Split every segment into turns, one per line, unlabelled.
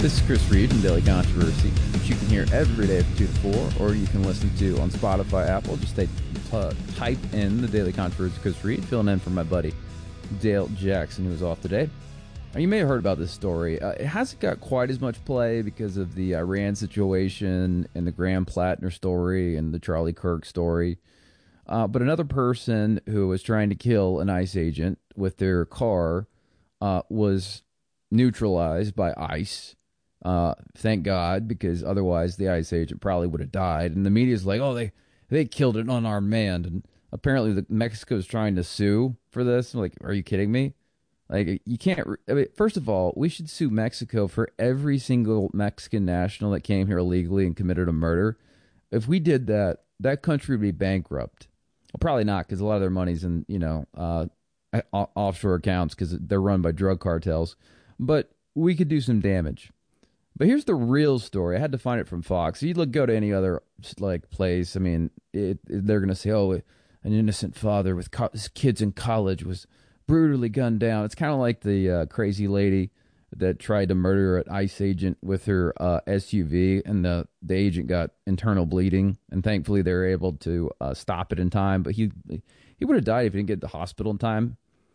This is Chris Reed from Daily Controversy, which you can hear every day from 2 to 4, or you can listen to on Spotify, Apple. Just type in the Daily Controversy Chris Reed, filling in for my buddy Dale Jackson, who is off today. You may have heard about this story. It hasn't got quite as much play because of the Iran situation and the Graham Plattner story and the Charlie Kirk story. But another person who was trying to kill an ICE agent with their car was neutralized by ICE. Thank God, because otherwise the ICE agent probably would have died. And the media's like, oh, they killed an unarmed man. And apparently Mexico's trying to sue for this. I'm like, are you kidding me? Like, you can't. I mean, first of all, we should sue Mexico for every single Mexican national that came here illegally and committed a murder. If we did that, that country would be bankrupt. Well, probably not, because a lot of their money's in, offshore accounts because they're run by drug cartels. But we could do some damage. But here's the real story. I had to find it from Fox. You go to any other place. I mean, they're going to say, "Oh, an innocent father with his kids in college was brutally gunned down." It's kind of like the crazy lady that tried to murder an ICE agent with her SUV, and the agent got internal bleeding, and thankfully they were able to stop it in time. But he would have died if he didn't get to the hospital in time.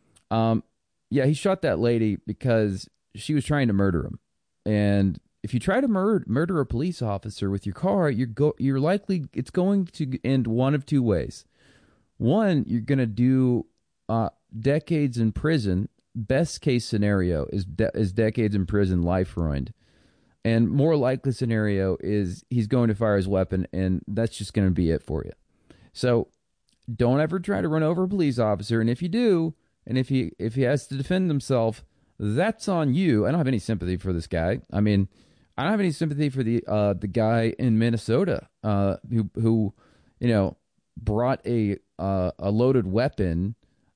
He shot that lady because she was trying to murder him, and if you try to murder a police officer with your car, you're likely it's going to end one of two ways. One, you're going to do decades in prison. Best case scenario is decades in prison, life ruined. And more likely scenario is he's going to fire his weapon, and that's just going to be it for you. So don't ever try to run over a police officer. And if you do, and if he has to defend himself, that's on you. I don't have any sympathy for this guy. I mean, I don't have any sympathy for the guy in Minnesota who brought a loaded weapon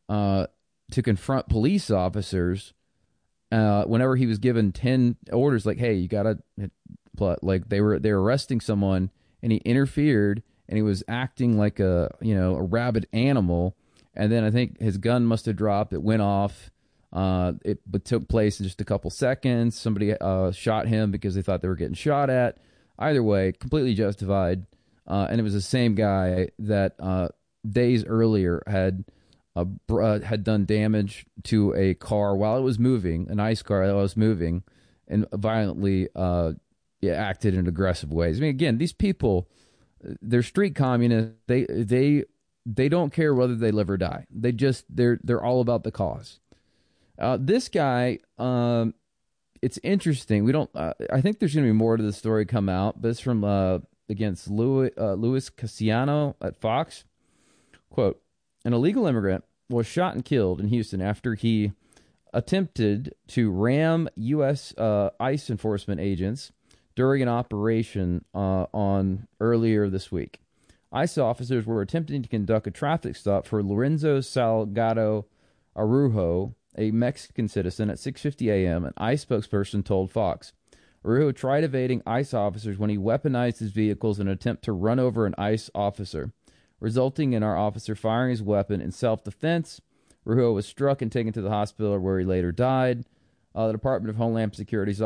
to confront police officers whenever he was given 10 orders, like, hey, you gotta, like they were arresting someone, and he interfered, and he was acting like a rabid animal, and then I think his gun must have dropped. It went off. It took place in just a couple seconds. Somebody shot him because they thought they were getting shot at. Either way, completely justified. And it was the same guy that days earlier had done damage to a car while it was moving, an ICE car that was moving, and violently acted in aggressive ways. I mean, again, these people, they're street communists. They don't care whether they live or die. They're all about the cause. This guy, it's interesting. We don't. I think there's going to be more to the story come out, but it's from against Louis Cassiano at Fox. Quote: an illegal immigrant was shot and killed in Houston after he attempted to ram U.S. ICE enforcement agents during an operation on earlier this week. ICE officers were attempting to conduct a traffic stop for Lorenzo Salgado Araujo, a Mexican citizen, at 6:50 a.m., an ICE spokesperson told Fox. Araujo tried evading ICE officers when he weaponized his vehicles in an attempt to run over an ICE officer, resulting in our officer firing his weapon in self-defense. Araujo was struck and taken to the hospital, where he later died. The Department of Homeland Security's